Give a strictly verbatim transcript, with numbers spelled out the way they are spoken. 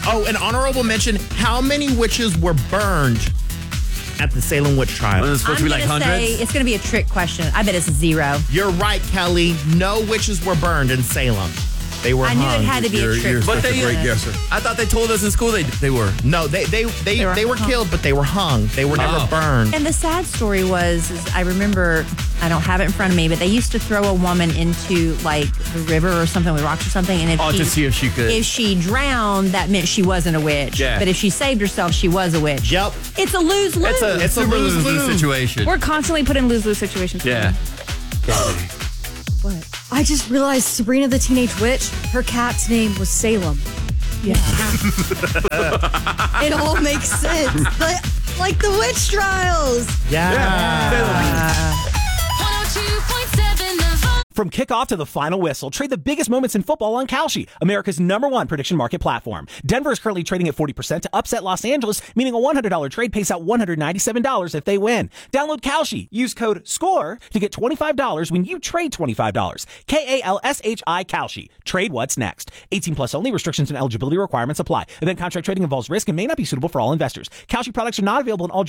Oh, an honorable mention. How many witches were burned at the Salem witch trial? Was it supposed I'm to be like gonna hundreds? say it's going to be a trick question. I bet it's zero. You're right, Kelly. No witches were burned in Salem. They were I knew hung. it had to be You're, a trick you're But such they- a great guesser. I thought they told us in school they they were. No, they they they, They were they were hung. killed, but they were hung. They were never Oh. burned. And the sad story was, is I remember, I don't have it in front of me, but they used to throw a woman into like the river or something with rocks or something. And if Oh, she, to see if she could. if she drowned, that meant she wasn't a witch. Yeah. But if she saved herself, she was a witch. Yep. It's a lose-lose. It's a, It's a super lose-lose. lose-lose situation. We're constantly put in lose-lose situations. yeah. What? I just realized Sabrina the Teenage Witch, her cat's name was Salem. Yeah. It all makes sense. Like, like the witch trials. Yeah. one oh two point seven The Voice. From kickoff to the final whistle, trade the biggest moments in football on Kalshi, America's number one prediction market platform. Denver is currently trading at forty percent to upset Los Angeles, meaning a one hundred dollars trade pays out one hundred ninety-seven dollars if they win. Download Kalshi. Use code SCORE to get twenty-five dollars when you trade twenty-five dollars. K A L S H I Kalshi. Trade what's next. eighteen plus only. Restrictions and eligibility requirements apply. Event contract trading involves risk and may not be suitable for all investors. Kalshi products are not available in all